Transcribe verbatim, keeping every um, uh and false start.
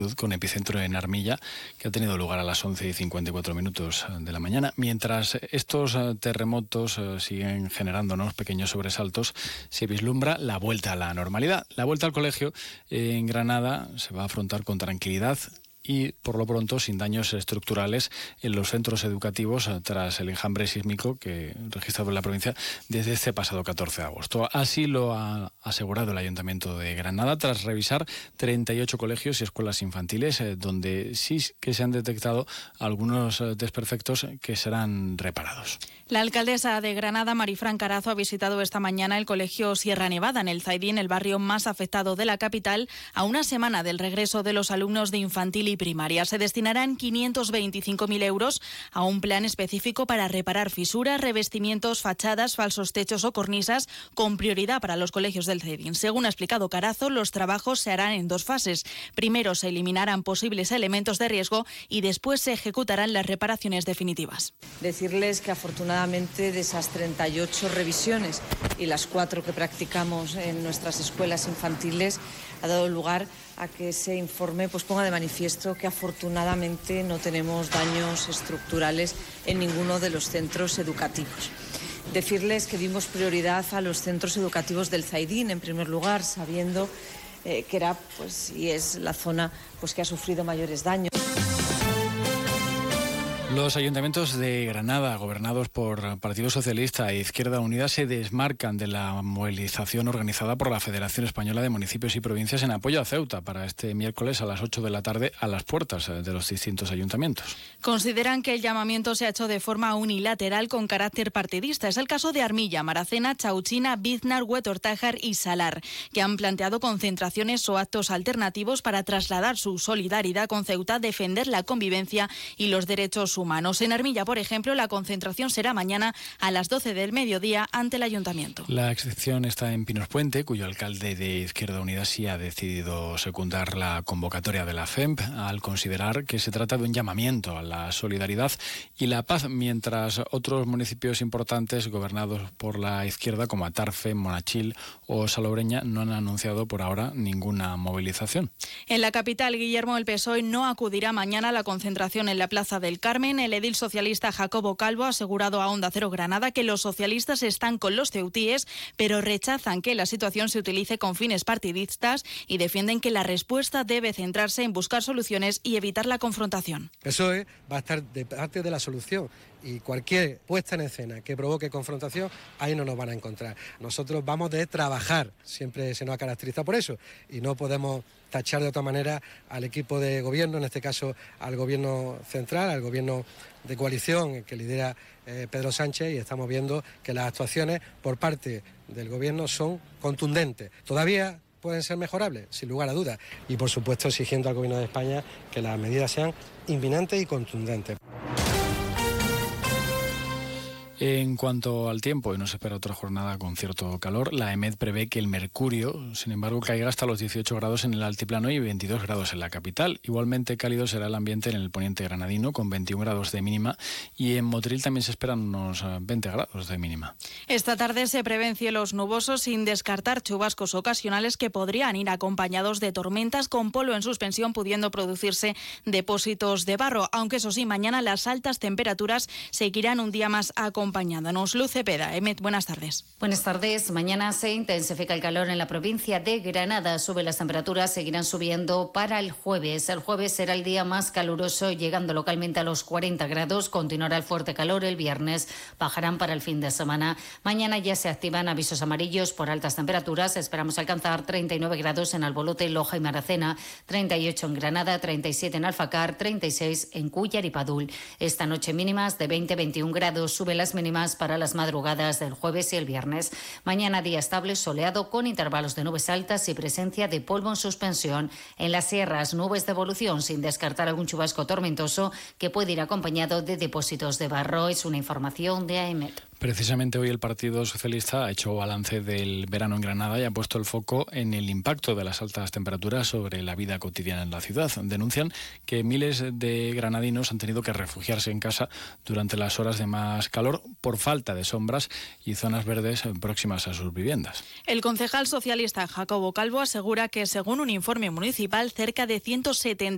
con epicentro en Armilla, que ha tenido lugar a las once y cincuenta y cuatro minutos de la mañana. Mientras estos terremotos siguen generándonos pequeños sobresaltos, se vislumbra la vuelta a la normalidad. La vuelta al colegio en Granada se va a afrontar con tranquilidad y, por lo pronto, sin daños estructurales en los centros educativos tras el enjambre sísmico que registrado en la provincia desde este pasado catorce de agosto. Así lo ha asegurado el Ayuntamiento de Granada tras revisar treinta y ocho colegios y escuelas infantiles eh, donde sí que se han detectado algunos desperfectos que serán reparados. La alcaldesa de Granada, Marifran Carazo, ha visitado esta mañana el colegio Sierra Nevada en el Zaidín, el barrio más afectado de la capital, a una semana del regreso de los alumnos de infantil y primaria. Se destinarán quinientos veinticinco mil euros a un plan específico para reparar fisuras, revestimientos, fachadas, falsos techos o cornisas, con prioridad para los colegios del Zaidín. Según ha explicado Carazo, los trabajos se harán en dos fases. Primero se eliminarán posibles elementos de riesgo y después se ejecutarán las reparaciones definitivas. Decirles que afortunadamente de esas treinta y ocho revisiones y las cuatro que practicamos en nuestras escuelas infantiles ha dado lugar a que ese informe pues ponga de manifiesto que afortunadamente no tenemos daños estructurales en ninguno de los centros educativos. Decirles que dimos prioridad a los centros educativos del Zaidín, en primer lugar, sabiendo eh, que era pues, y es la zona pues, que ha sufrido mayores daños. Los ayuntamientos de Granada, gobernados por Partido Socialista e Izquierda Unida, se desmarcan de la movilización organizada por la Federación Española de Municipios y Provincias en apoyo a Ceuta para este miércoles a las ocho de la tarde a las puertas de los distintos ayuntamientos. Consideran que el llamamiento se ha hecho de forma unilateral con carácter partidista. Es el caso de Armilla, Maracena, Chauchina, Biznar, Huetortájar y Salar, que han planteado concentraciones o actos alternativos para trasladar su solidaridad con Ceuta, defender la convivencia y los derechos humanos. humanos. En Armilla, por ejemplo, la concentración será mañana a las doce del mediodía ante el Ayuntamiento. La excepción está en Pinos Puente, cuyo alcalde de Izquierda Unida sí ha decidido secundar la convocatoria de la F E M P al considerar que se trata de un llamamiento a la solidaridad y la paz, mientras otros municipios importantes gobernados por la izquierda como Atarfe, Monachil o Salobreña no han anunciado por ahora ninguna movilización. En la capital, Guillermo, el P S O E no acudirá mañana a la concentración en la Plaza del Carmen. El edil socialista Jacobo Calvo ha asegurado a Onda Cero Granada que los socialistas están con los ceutíes, pero rechazan que la situación se utilice con fines partidistas y defienden que la respuesta debe centrarse en buscar soluciones y evitar la confrontación. El P S O E va a estar de parte de la solución y cualquier puesta en escena que provoque confrontación, ahí no nos van a encontrar. Nosotros vamos de trabajar, siempre se nos ha caracterizado por eso y no podemos tachar de otra manera al equipo de gobierno, en este caso al gobierno central, al gobierno de coalición que lidera eh, Pedro Sánchez, y estamos viendo que las actuaciones por parte del gobierno son contundentes. Todavía pueden ser mejorables, sin lugar a dudas, y por supuesto exigiendo al gobierno de España que las medidas sean inminentes y contundentes. En cuanto al tiempo, y nos espera otra jornada con cierto calor, la EMET prevé que el mercurio, sin embargo, caiga hasta los dieciocho grados en el altiplano y veintidós grados en la capital. Igualmente cálido será el ambiente en el poniente granadino, con veintiún grados de mínima, y en Motril también se esperan unos veinte grados de mínima. Esta tarde se prevén cielos nubosos, sin descartar chubascos ocasionales que podrían ir acompañados de tormentas con polvo en suspensión, pudiendo producirse depósitos de barro. Aunque eso sí, mañana las altas temperaturas seguirán un día más acompañadas. Acompañándonos. Luz Cepeda. Emet, buenas tardes. Buenas tardes. Mañana se intensifica el calor en la provincia de Granada. Suben las temperaturas, seguirán subiendo para el jueves. El jueves será el día más caluroso, llegando localmente a los cuarenta grados. Continuará el fuerte calor el viernes. Bajarán para el fin de semana. Mañana ya se activan avisos amarillos por altas temperaturas. Esperamos alcanzar treinta y nueve grados en Albolote, Loja y Maracena, treinta y ocho en Granada, treinta y siete en Alfacar, treinta y seis en Cúllar y Padul. Esta noche mínimas de veinte a veintiún grados. Suben las mínimas para las madrugadas del jueves y el viernes. Mañana día estable, soleado, con intervalos de nubes altas y presencia de polvo en suspensión. En las sierras, nubes de evolución, sin descartar algún chubasco tormentoso que puede ir acompañado de depósitos de barro. Es una información de AEMET. Precisamente hoy el Partido Socialista ha hecho balance del verano en Granada y ha puesto el foco en el impacto de las altas temperaturas sobre la vida cotidiana en la ciudad. Denuncian que miles de granadinos han tenido que refugiarse en casa durante las horas de más calor por falta de sombras y zonas verdes próximas a sus viviendas. El concejal socialista Jacobo Calvo asegura que, según un informe municipal, cerca de ciento setenta